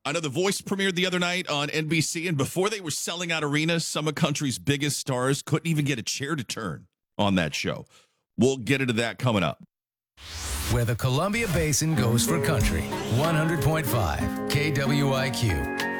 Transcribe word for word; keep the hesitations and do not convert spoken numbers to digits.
I know The Voice premiered the other night on N B C, and before they were selling out arenas, some of country's biggest stars couldn't even get a chair to turn on that show. We'll get into that coming up. Where the Columbia Basin goes for country. one hundred point five K W I Q.